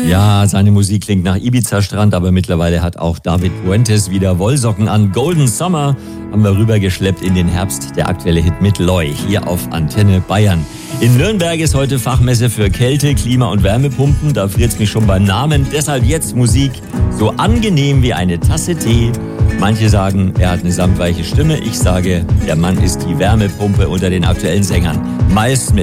Ja, seine Musik klingt nach Ibiza-Strand, aber mittlerweile hat auch David Fuentes wieder Wollsocken an. Golden Summer haben wir rübergeschleppt in den Herbst. Der aktuelle Hit mit Loy hier auf Antenne Bayern. In Nürnberg ist heute Fachmesse für Kälte-, Klima- und Wärmepumpen. Da friert's mich schon beim Namen. Deshalb jetzt Musik so angenehm wie eine Tasse Tee. Manche sagen, er hat eine samtweiche Stimme. Ich sage, der Mann ist die Wärmepumpe unter den aktuellen Sängern. Miles Smith.